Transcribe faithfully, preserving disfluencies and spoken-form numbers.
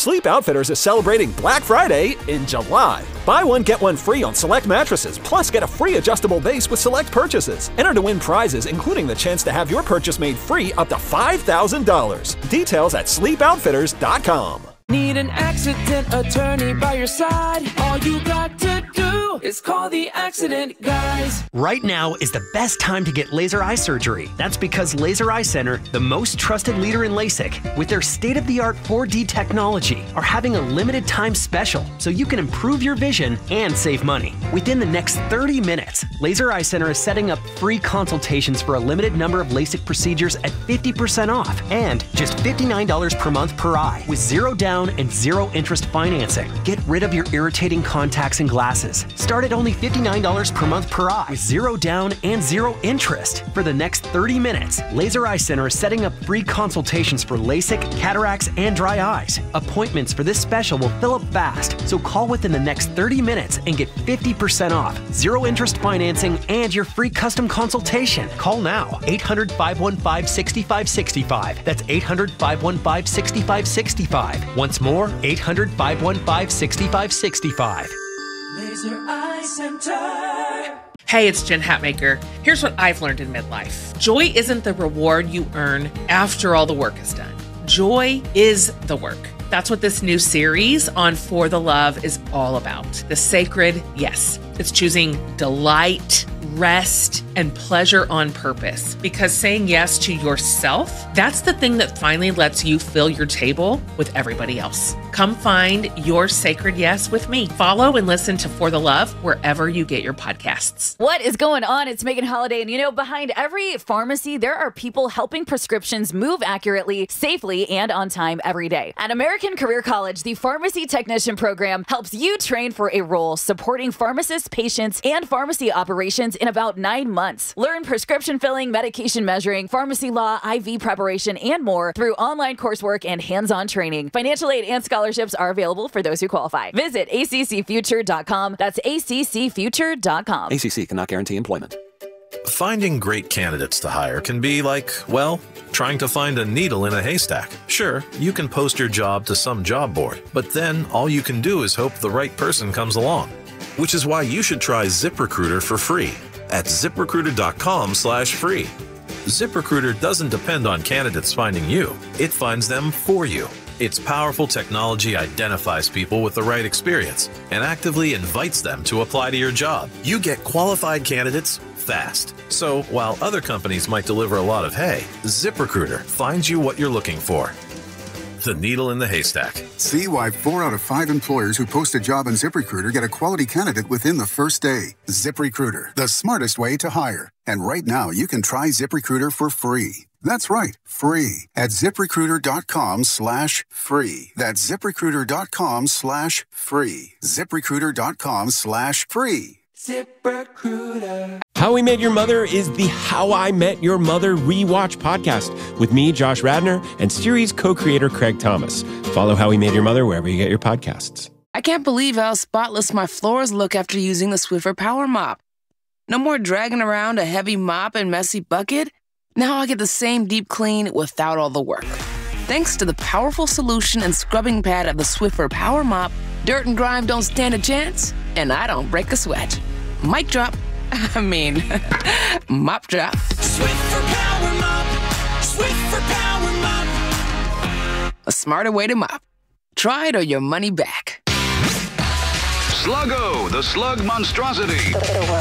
Sleep Outfitters is celebrating Black Friday in July. Buy one, get one free on select mattresses, plus get a free adjustable base with select purchases. Enter to win prizes, including the chance to have your purchase made free up to five thousand dollars. Details at sleep outfitters dot com. Need an accident attorney by your side? All you got to do is call the Accident Guys. Right now is the best time to get laser eye surgery. That's because Laser Eye Center, the most trusted leader in LASIK, with their state-of-the-art four D technology, are having a limited time special so you can improve your vision and save money. Within the next thirty minutes, Laser Eye Center is setting up free consultations for a limited number of LASIK procedures at fifty percent off and just fifty-nine dollars per month per eye with zero down and zero interest financing. Get rid of your irritating contacts and glasses. Start at only fifty-nine dollars per month per eye with zero down and zero interest. For the next thirty minutes, Laser Eye Center is setting up free consultations for LASIK, cataracts, and dry eyes. Appointments for this special will fill up fast, so call within the next thirty minutes and get fifty percent off, zero interest financing, and your free custom consultation. Call now, eight hundred, five one five, six five six five. That's eight hundred, five one five, six five six five. Once more, eight hundred, five one five, six five six five. Laser Eye Center. Hey, it's Jen Hatmaker. Here's what I've learned in midlife. Joy isn't the reward you earn after all the work is done. Joy is the work. That's what this new series on For the Love is all about. The sacred yes. It's choosing delight, rest, and pleasure on purpose. Because saying yes to yourself, that's the thing that finally lets you fill your table with everybody else. Come find your sacred yes with me. Follow and listen to For the Love wherever you get your podcasts. What is going on? It's Megan Holiday. And you know, behind every pharmacy, there are people helping prescriptions move accurately, safely, and on time every day. At American Career College, the Pharmacy Technician program helps you train for a role supporting pharmacists, patients, and pharmacy operations in about nine months. Learn prescription filling, medication measuring, pharmacy law, I V preparation, and more through online coursework and hands-on training. Financial aid and scholarships are available for those who qualify. Visit A C C future dot com. That's A C C future dot com. A C C cannot guarantee employment. Finding great candidates to hire can be like, well, trying to find a needle in a haystack. Sure, you can post your job to some job board, but then all you can do is hope the right person comes along. Which is why you should try ZipRecruiter for free at zip recruiter dot com slash free. ZipRecruiter doesn't depend on candidates finding you. It finds them for you. Its powerful technology identifies people with the right experience and actively invites them to apply to your job. You get qualified candidates fast. So while other companies might deliver a lot of hay, ZipRecruiter finds you what you're looking for. The needle in the haystack. See why four out of five employers who post a job on ZipRecruiter get a quality candidate within the first day. ZipRecruiter, the smartest way to hire. And right now, you can try ZipRecruiter for free. That's right, free at zip recruiter dot com slash free. That's zip recruiter dot com slash free. zip recruiter dot com slash free. ZipRecruiter. How We Met Your Mother is the How I Met Your Mother rewatch podcast with me, Josh Radnor, and series co-creator Craig Thomas. Follow How We Met Your Mother wherever you get your podcasts. I can't believe how spotless my floors look after using the Swiffer Power Mop. No more dragging around a heavy mop and messy bucket. Now I get the same deep clean without all the work. Thanks to the powerful solution and scrubbing pad of the Swiffer Power Mop, dirt and grime don't stand a chance, and I don't break a sweat. Mic drop. I mean, mop drop. Swiffer Power Mop. Swiffer Power Mop. A smarter way to mop. Try it or your money back. Sluggo, the slug monstrosity.